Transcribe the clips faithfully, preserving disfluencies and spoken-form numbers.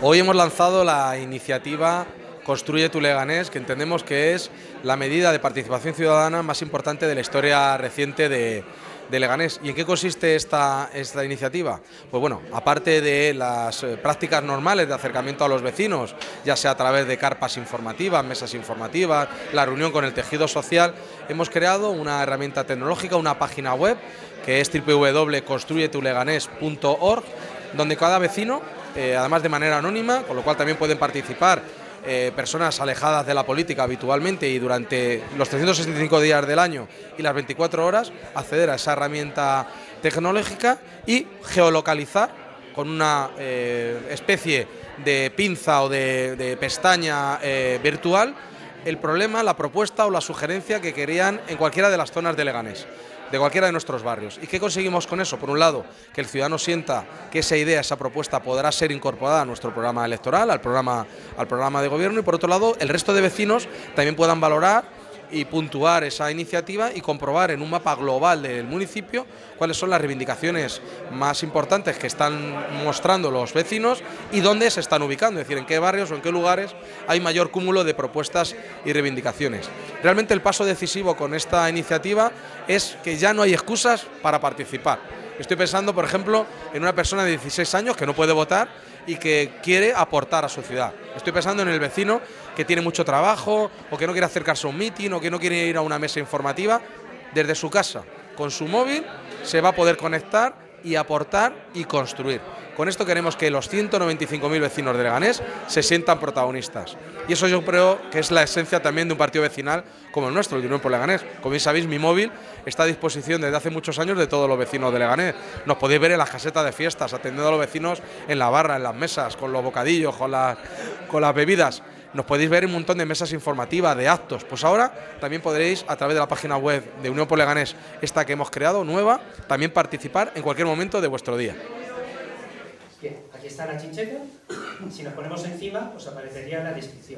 Hoy hemos lanzado la iniciativa Construye tu Leganés, que entendemos que es la medida de participación ciudadana más importante de la historia reciente de, de Leganés. ¿Y en qué consiste esta, esta iniciativa? Pues bueno, aparte de las prácticas normales de acercamiento a los vecinos, ya sea a través de carpas informativas, mesas informativas, la reunión con el tejido social, hemos creado una herramienta tecnológica, una página web, que es doble u doble u doble u punto construye tu leganés punto org, donde cada vecino, eh, además de manera anónima, con lo cual también pueden participar Eh, personas alejadas de la política habitualmente y durante los trescientos sesenta y cinco días del año y las veinticuatro horas, acceder a esa herramienta tecnológica y geolocalizar con una eh, especie de pinza o de, de pestaña eh, virtual el problema, la propuesta o la sugerencia que querían en cualquiera de las zonas de Leganés, de cualquiera de nuestros barrios. ¿Y qué conseguimos con eso? Por un lado, que el ciudadano sienta que esa idea, esa propuesta podrá ser incorporada a nuestro programa electoral, al programa, al programa de gobierno, y por otro lado, el resto de vecinos también puedan valorar y puntuar esa iniciativa y comprobar en un mapa global del municipio cuáles son las reivindicaciones más importantes que están mostrando los vecinos y dónde se están ubicando, es decir, en qué barrios o en qué lugares hay mayor cúmulo de propuestas y reivindicaciones. Realmente el paso decisivo con esta iniciativa es que ya no hay excusas para participar. Estoy pensando, por ejemplo, en una persona de dieciséis años que no puede votar y que quiere aportar a su ciudad. Estoy pensando en el vecino que tiene mucho trabajo o que no quiere acercarse a un mitin o que no quiere ir a una mesa informativa. Desde su casa, con su móvil, se va a poder conectar y aportar y construir. Con esto queremos que los ciento noventa y cinco mil vecinos de Leganés se sientan protagonistas. Y eso yo creo que es la esencia también de un partido vecinal como el nuestro, el de Unión por Leganés. Como bien sabéis, mi móvil está a disposición desde hace muchos años de todos los vecinos de Leganés. Nos podéis ver en las casetas de fiestas, atendiendo a los vecinos en la barra, en las mesas, con los bocadillos, con las, con las bebidas. Nos podéis ver en un montón de mesas informativas, de actos. Pues ahora también podréis, a través de la página web de Unión por Leganés, esta que hemos creado, nueva, también participar en cualquier momento de vuestro día. Bien, aquí está la chincheta. Si nos ponemos encima, os aparecería la descripción.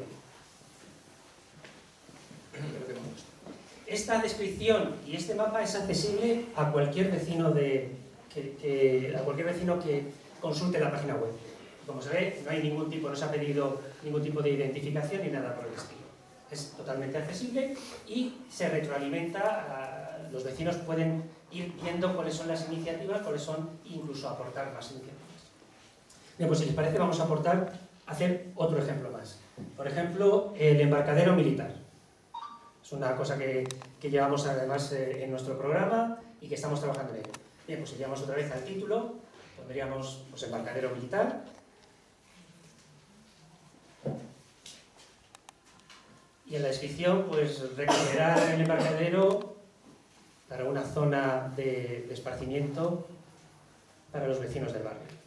Esta descripción y este mapa es accesible a cualquier vecino de, que, que, a cualquier vecino que consulte la página web. Como se ve, no hay ningún tipo, no se ha pedido ningún tipo de identificación ni nada por el estilo. Es totalmente accesible y se retroalimenta. A, los vecinos pueden ir viendo cuáles son las iniciativas, cuáles son, incluso aportar más iniciativas. Bien, pues si les parece, vamos a aportar, hacer otro ejemplo más. Por ejemplo, el embarcadero militar. Es una cosa que, que llevamos además eh, en nuestro programa y que estamos trabajando en ello. Bien, pues si llegamos otra vez al título, pondríamos pues, embarcadero militar. Y en la descripción, pues recuperar el embarcadero para una zona de, de esparcimiento para los vecinos del barrio.